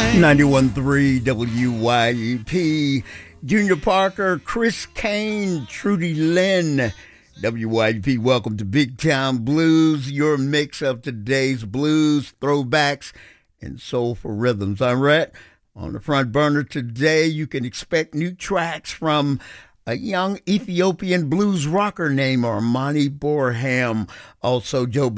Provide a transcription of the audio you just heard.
91.3 WYEP. Junior Parker, Chris Kane, Trudy Lynn. WYEP, welcome to Big Town Blues, your mix of today's blues, throwbacks, and soulful rhythms. I'm Rhett. On the front burner today, you can expect new tracks from a young Ethiopian blues rocker named Armani Borham. Also, Joe